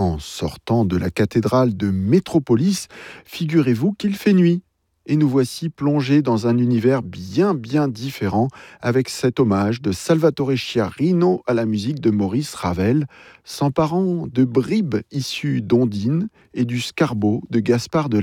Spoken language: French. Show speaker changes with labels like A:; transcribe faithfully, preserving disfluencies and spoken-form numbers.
A: En sortant de la cathédrale de Métropolis, figurez-vous qu'il fait nuit. Et nous voici plongés dans un univers bien bien différent avec cet hommage de Salvatore Sciarrino à la musique de Maurice Ravel, s'emparant de bribes issues d'Ondine et du Scarbo de Gaspard de